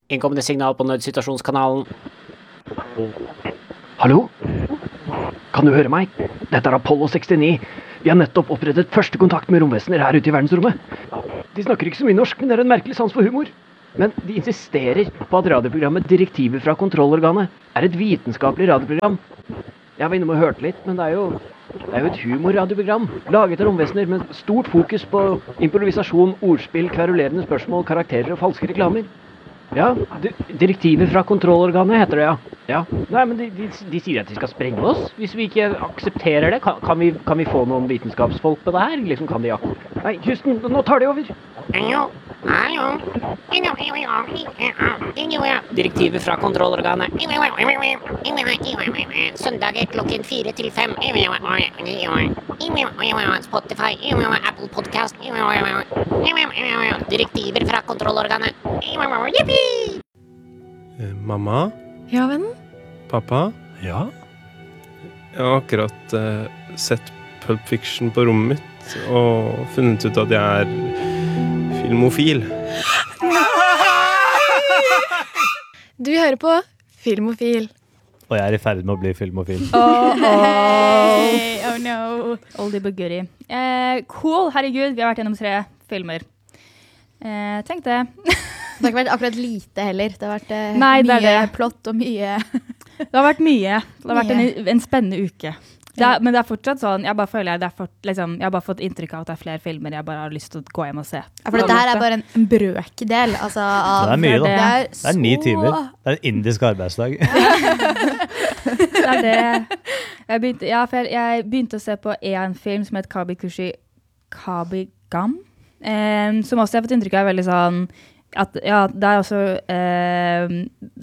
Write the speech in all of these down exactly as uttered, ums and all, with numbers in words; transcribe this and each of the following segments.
Innkommende signal på nødsituasjonskanalen. Hallo? Kan du høre meg? Dette er Apollo sekstini. Vi har nettopp opprettet første kontakt med romvesener her ute i verdensrommet. De snakker ikke så mye norsk, men det er en merkelig sans for humor. Men de insisterer på at radioprogrammet Direktiver fra kontrollorganet er et vitenskapelig radioprogram. Jeg var innom og hørte litt, men det er jo, det er jo et humorradioprogram laget av romvesener med stort fokus på improvisasjon, ordspill, kverulerende spørsmål, karakterer og falske reklamer. Ja, direktiver fra kontrollorganet heter det, ja. Ja. Nei, men de, de, de sier at de skal sprenge oss. Hvis vi ikke aksepterer det, kan, kan, vi, kan vi få noen vitenskapsfolk på det her? Liksom kan de, ja. Nei, Houston, nå tar de over. Direktiver fra kontrollorganet. Søndager klokken fire til fem. Spotify, Apple Podcast. Direktiver fra kontrollorganet. Yippie! Mamma? Ja, vennen? Pappa? Ja? Jeg har akkurat uh, sett Pulp Fiction på rommet mitt og funnet ut at jeg er filmofil. Du hører på Filmofil. Og jeg er i ferd med å bli filmofil. Oh, oh. Oh no. Oldie but goodie. Eh, cool, herregud, vi har vært gjennom tre filmer. Eh, tenk det. Det har ikke vært akkurat lite heller. Det har vært eh, Nei, det mye det. plott og mye... Det har vært mye. Det har vært en, en spennende uke. Det er, men det er fortsatt sånn, jeg bare føler jeg, det er for, liksom, jeg har bare fått inntrykk av at det er flere filmer jeg bare har lyst til å gå hjem og se. Ja, for dette her er bare en, en brøkdel. Altså, av, det er mye da. Det er, det er ni så... timer. Det er en indisk arbeidsdag. Det er det. Jeg begynte, ja, for jeg, jeg begynte å se på en film som heter Kabikushi Kabigam, eh, som også jeg har fått inntrykk av er veldig sånn, at ja, det er også eh,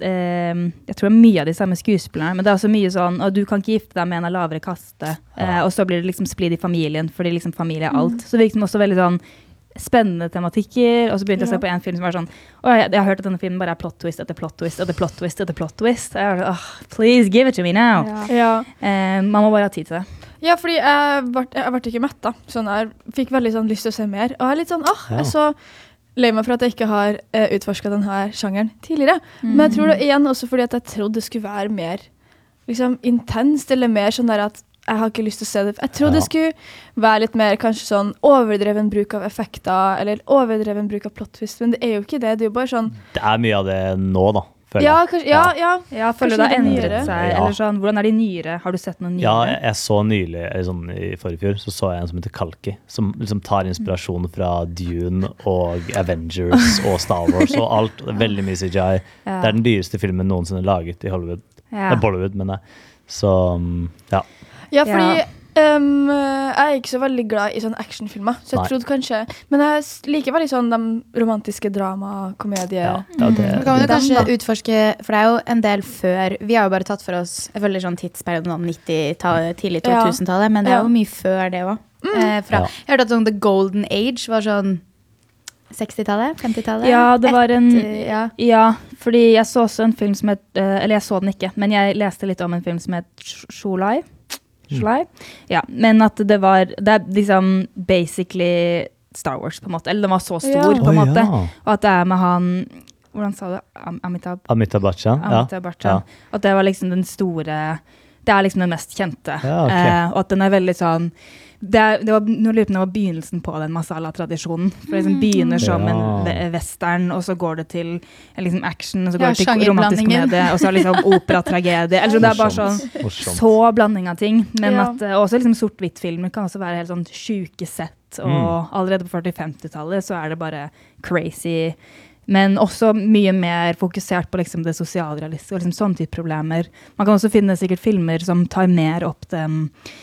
eh, jeg tror det er mye av de samme skuespillerne, men det er også mye sånn og du kan ikke gifte deg med en av lavere kaste eh, og så blir det liksom splid i familien fordi liksom familie er alt, mm. så det er liksom også veldig sånn spennende tematikker, og så begynte jeg å se på en film som var sånn, å jeg, jeg har hørt at denne filmen bare er plot twist etter plot twist etter plot twist etter plot twist, og jeg var sånn, oh, please give it to me now ja. Ja. Eh, man må bare ha tid til det. Ja, fordi jeg ble, jeg ble ikke mett da, sånn jeg fikk veldig sånn lyst til å se mer, og jeg er litt sånn, åh, oh, jeg så lei meg for at jeg ikke har uh, utforsket denne sjangeren tidligere. Mm. Men jeg tror det igjen også fordi at jeg trodde det skulle være mer liksom, intenst, eller mer sånn der at jeg har ikke lyst til å se det. Jeg trodde ja. det skulle være litt mer kanskje sånn overdreven bruk av effekter, eller overdreven bruk av plot twist, men det er jo ikke det. Det er jo bare sånn... Det er mye av det nå da. Ja, kanskje, ja, ja. Ja, føler du det har endret seg, ja. eller sånn, hvordan er de nyere? Har du sett noen nyere? Ja, jeg, jeg så nylig, sånn, i forrige fjor, så så jeg en som heter Kalki, som liksom tar inspirasjon fra Dune og Avengers og Star Wars og alt, det er veldig mye C G I. Ja. Det er den dyreste filmen noensinne laget i Hollywood. Ja. Det er Bollywood, men det. Så, ja. Ja, fordi... Ja. Um, jeg er ikke så veldig glad i sånne actionfilmer, så jeg Nei. trodde kanskje, men jeg liker veldig sånn de romantiske drama, komedie. Ja, ja, det, mm. Kan vi kanskje da. utforske, for det er jo en del før, vi har jo bare tatt for oss, jeg føler sånn tidsperioden om nitti-tallet, tidlig to tusen-tallet, men det er jo mye før det også. Mm. Eh, fra, ja. Jeg hørte at sånn The Golden Age var sånn seksti-tallet, femti-tallet? Ja, det var en, Et, ja. ja, fordi jeg så også en film som het, eller jeg så den ikke, men jeg leste litt om en film som het Sholai. Sholai? Ja, men at det var, det er liksom basically Star Wars på en måte, eller den var så stor ja. på en måte, oh, ja. og at det er med han, hvordan sa du, Am Amitabh? Amitabh Bachchan, Amitabh Bachchan. Ja. At det var liksom den store, det er liksom den mest kjente, ja, okay. eh, og at den er veldig sånn, det, det var, nå lurer jeg på det var begynnelsen på den masala-tradisjonen, for det liksom begynner som ja. en western, og så går det til liksom action, og så går ja, det til romantisk komedie, og så liksom opera-tragedie, eller så det er bare sånn, Morsomt. så blanding av ting, men ja. at uh, også liksom sort-hvitt-filmer kan også være helt sånn sjuke sett, og mm. allerede på førti-femti-tallet så er det bare crazy, men også mye mer fokusert på liksom det sosialrealistiske, og liksom sånne type problemer. Man kan også finne sikkert filmer som tar mer opp den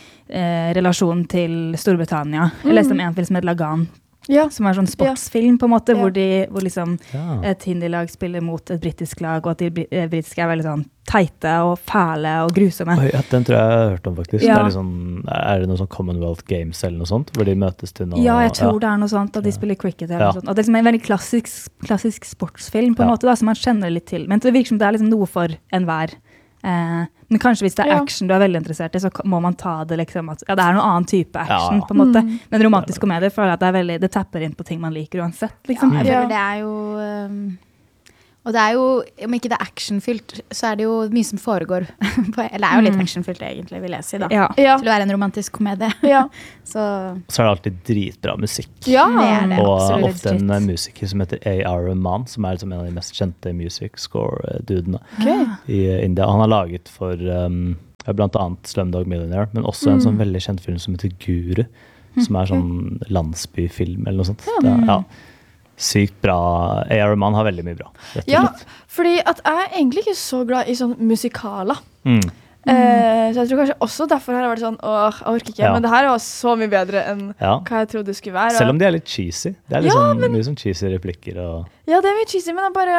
Eh, relasjon til Storbritannia. Mm. Jeg leste om en film som heter Lagan, ja. som er sånn sportsfilm på en måte, ja. hvor, de, hvor liksom ja. et hindilag spiller mot et britisk lag, og at de eh, britiske er veldig sånn teite og fæle og grusomme. Oi, ja, den tror jeg jeg har hørt om faktisk. Ja. Det er, liksom, er det noe sånn Commonwealth Games eller noe sånt, hvor de møtes til noe? Ja, jeg tror ja. det er noe sånt, at de spiller cricket eller ja. noe sånt. At det er liksom en veldig klassisk, klassisk sportsfilm på en ja. måte, da, som man kjenner litt til. Men det virker som det er liksom noe for enhver. Eh, men kanskje hvis det er ja. action du er veldig interessert i, så må man ta det liksom at ja, det er noen annen type action ja. på en måte. Mm. Men romantisk komedie føler jeg at det er veldig, det tapper inn på ting man liker uansett, liksom. Ja, jeg føler det er jo um, Og det er jo, om ikke det er actionfylt, så er det jo mye som foregår på, eller det er jo litt actionfylt egentlig, vil jeg si da. Ja. Ja. Til å være en romantisk komedie. Ja. så. Så er det alltid dritbra musikk. Ja. Det er det, Og absolutt. ofte en uh, musiker som heter A R Rahman, som er liksom en av de mest kjente music score-dudene Okay. i uh, India. Han har laget for um, blant annet Slumdog Millionaire, men også en sånn veldig kjent film som heter Guru, som er sånn landsbyfilm eller noe sånt. Det, er- ja. Sykt bra. A R Rahman har veldig mye bra, rett og Ja, slett. fordi at jeg er egentlig ikke så glad i sånn musikaler. Mm. Eh, så jeg tror kanskje også derfor har det vært sånn, åh, jeg orker ikke, Ja. men det her var så mye bedre enn Ja. hva jeg trodde det skulle være. Selv om de er litt cheesy. Det er litt Ja, sånn, mye sånn cheesy replikker og Ja, det er mye cheesy, men jeg bare,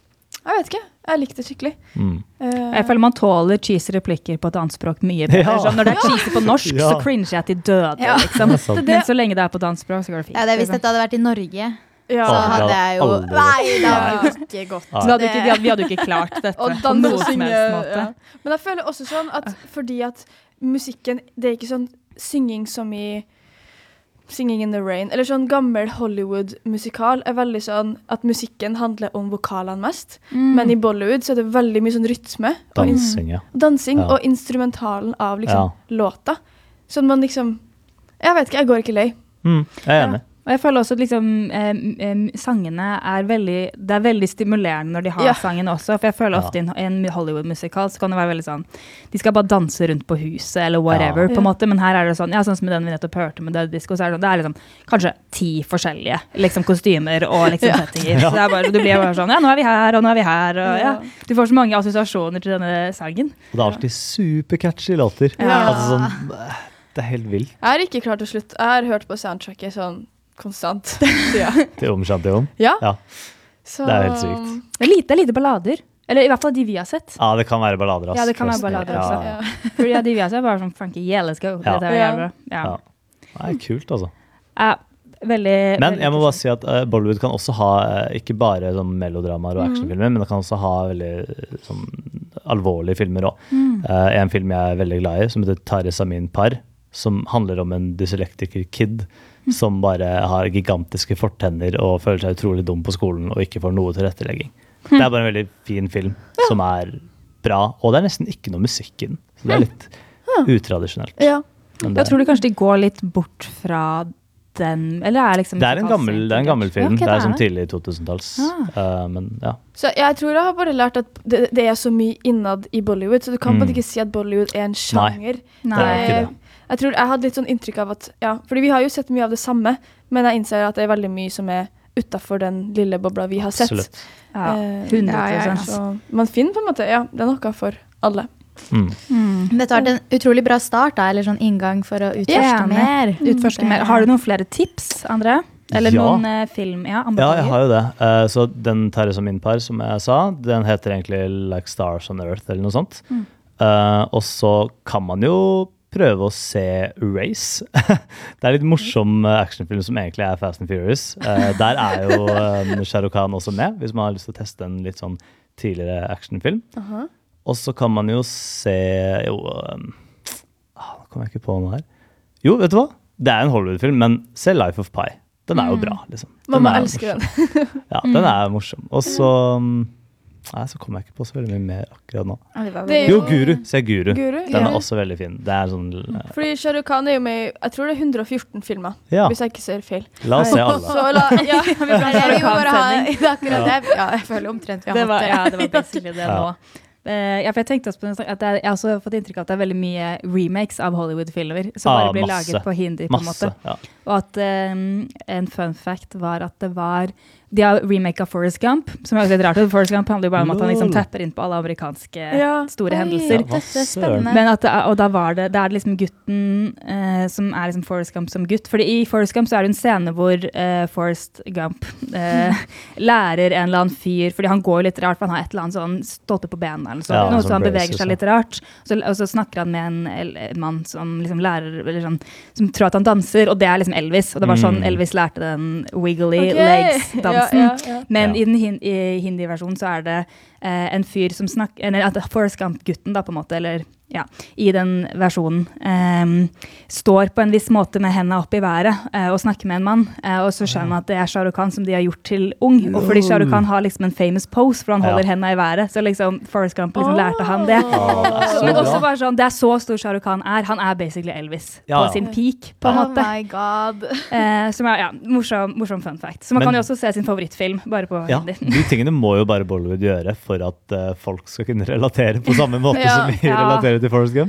jeg vet ikke, jeg likte det skikkelig. mm. Eh, Jeg føler man tåler cheesy replikker på et annet språk mye bedre. Ja. Sånn, når det er cheesy på norsk, Ja. så cringer jeg til døde, Ja. liksom. Det er sant. Men så lenge det er på et annet språk, så går det fint. Ja, det er hvis liksom. dette hadde vært i Norge, ja. så Åh, det hadde hadde jeg jo, aldri nei, gått. det hadde ikke gått. Nei. Så vi hadde, ikke, vi hadde- vi hadde jo ikke klart dette Og på danse noen og som synge. helst måte. Ja. Men jeg føler også sånn at fordi at musikken, det er ikke sånn synging som i Singing in the Rain, eller sånn gammel Hollywood-musikal er veldig sånn at musikken handler om vokalene mest, men i Bollywood så er det veldig mye sånn rytme og ins- Dansing, ja. dansing Ja. og instrumentalen av liksom låta. Sånn man liksom, jeg vet ikke, jeg går ikke lei. Mm, jeg er enig. Og jeg føler også at liksom, eh, eh, sangene er veldig, det er veldig stimulerende når de har Ja. sangen også, for jeg føler Ja. ofte i en, en Hollywood-musikal så kan det være veldig sånn, de skal bare danse rundt på huset eller whatever, Ja. på en måte, men her er det sånn, ja, sånn som med den vi nettopp hørte med Død Disco, så er det, sånn, det er liksom kanskje ti forskjellige liksom kostymer og liksom settinger. Så det er bare, du blir bare sånn, ja, nå er vi her, og nå er vi her, og ja, du får så mange assosiasjoner til denne sangen. Og det er alltid supercatchy låter. Ja. Altså sånn, det er helt vilt. Jeg har ikke klart å slutte. Jeg har hørt på soundtracket sånn konstant. Ja. Til Om Shanti Om. Ja. Ja. Så, Det er helt sykt. Det er lite, det er lite ballader, eller i hvert fall de vi har sett. Ja, det kan være ballader. ass. Ja, det kan være Forresten. ballader ja. også. ja. Fordi ja, de vi har sett var sånn, Frankie, yeah, let's go. Ja. Dette er Ja. jævlig bra. Ja. Ja. Det er kult, altså. Ja, veldig, Men veldig jeg må bare interessant. si at uh, Bollywood kan også ha uh, ikke bare sånn melodramaer og actionfilmer, men det kan også ha veldig uh, sånn alvorlige filmer òg. Uh, en film jeg er veldig glad i, som heter Tare Zamin Par, som handler om en dyslektiker kid som bare har gigantiske fortenner og føler seg utrolig dum på skolen og ikke får noe tilrettelegging. Det er bare en veldig fin film som er bra, og det er nesten ikke noe musikk i den. Så det er litt utradisjonelt. Ja. Men det, Jeg tror de kanskje de går litt bort fra den, eller er liksom... det, er en gammel, det er en gammel film. Ja, ok, det er det sånn det. tidlig totusentalls. Uh, men ja. Så jeg tror jeg har bare lært at det, det er så mye innad i Bollywood, så du kan Mm. bare ikke si at Bollywood er en sjanger. Nei. Det er ikke det. Jeg tror jeg hadde litt sånn inntrykk av at, ja, fordi vi har jo sett mye av det samme, men jeg innser at det er veldig mye som er utenfor den lille bobla vi har sett. Absolutt. Ja, Eh, hundre ja, ja, ja. prosent. Så man finner på en måte, ja, det er noe for alle. Mm. Dette har vært en utrolig bra start da, eller sånn inngang for å utforske Ja, mer. Utforske Det- mer. Har du noen flere tips, André? Eller Ja. noen eh, film? Ja, Ja, anbefalinger? jeg har jo det. Eh, så den Terre som min par, som jeg sa, den heter egentlig Like Stars on Earth, eller noe sånt. Mm. Eh, og så kan man jo prøve å se Race. Det er litt morsom eh, actionfilm som egentlig er Fast and Furious. Eh, der er jo um, Shah Rukh Khan også med, hvis man har lyst til å teste en litt sånn tidligere actionfilm. Og så kan man jo se Jo, um, ah, nå kommer jeg ikke på noe her. Jo, vet du hva? Det er en Hollywood-film, men se Life of Pi. Den er jo bra, liksom. Den Mamma er elsker morsom. den. Ja, den er morsom. Og så um, Nei, så kommer jeg ikke på så veldig mye mer akkurat nå. Ja, det var Det er Jo, veldig- Guru. Se Guru. Guru, Den ja. er også veldig fin. Det er sånn eh, Fordi Shah Rukh Khan er jo med i, jeg tror det er hundre og fjorten filmer, Ja. hvis jeg ikke ser feil. La oss se alle. Så la, ja, Ja, vi må bare ha det er akkurat det. Ja, jeg føler omtrent vi har Det var, hatt ja, det. det var basically det Ja. nå. Eh, ja, for jeg tenkte også på en- at jeg, jeg har også fått inntrykk av at det er veldig mye remakes av Hollywood-filmer som Ah, bare blir masse. laget på hindi, på en Masse. måte. Ja. Og at eh, en fun fact var at det var de har remake av Forrest Gump, som er litt rart. Forrest Gump handler jo bare om at han liksom Lol. tapper inn på alle amerikanske Ja. store Oi, hendelser. Ja, hva dette er søren. spennende. Men at det, er- og da var det, det er liksom gutten eh, som er liksom Forrest Gump som gutt. Fordi i Forrest Gump så er det en scene hvor eh, Forrest Gump eh, lærer en eller annen fyr, fordi han går jo litt rart, for han har et eller annet sånn stolpe på bena, eller sånn, Ja, noe sånn så han beveger braces, seg ja. litt rart. Så, og så snakker han med en, el- en mann som liksom lærer, eller sånn, som tror at han danser, og det er liksom Elvis. Og det var sånn Mm. Elvis lærte den wiggly Ok. legs-dansen. Ja, ja, ja. Men Ja. i den hin i hindi-versjonen så er det eh, en fyr som snakker, eller at Forrest Gump-gutten da på en måte, eller ja, i den versjonen um, står på en viss måte med hendene opp i været uh, og snakker med en mann, uh, og så skjønner man at det er Shah Rukh Khan som de har gjort til ung, og fordi Shah Rukh Khan har liksom en famous pose, for han holder ja. hendene i været, så liksom Forrest Gump liksom oh. lærte han det. Oh. Men også bare sånn, det er så stor Shah Rukh Khan er, han er basically Elvis ja. på sin peak, på en oh måte. Oh my god. Uh, som er, ja, morsom, morsom fun fact. Så man Men, kan jo også se sin favorittfilm, bare på ja, de tingene må jo bare Bollywood gjøre for at uh, folk skal kunne relatere på samme måte ja. som vi ja. relaterer til Forrest Gump.